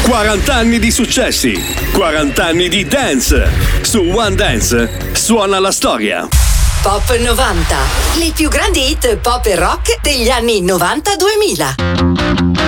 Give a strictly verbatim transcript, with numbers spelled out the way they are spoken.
quaranta anni di successi, quaranta anni di dance. Su One Dance suona la storia. Pop novanta, le più grandi hit pop e rock degli anni novanta duemila.